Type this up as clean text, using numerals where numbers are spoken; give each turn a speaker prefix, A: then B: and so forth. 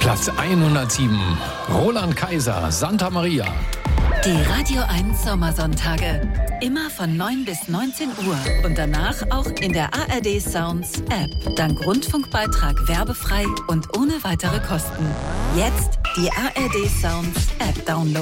A: Platz 107. Roland Kaiser, Santa Maria.
B: Die Radio 1 Sommersonntage. Immer von 9 bis 19 Uhr. Und danach auch in der ARD Sounds App. Dank Rundfunkbeitrag werbefrei und ohne weitere Kosten. Jetzt die ARD Sounds App downloaden.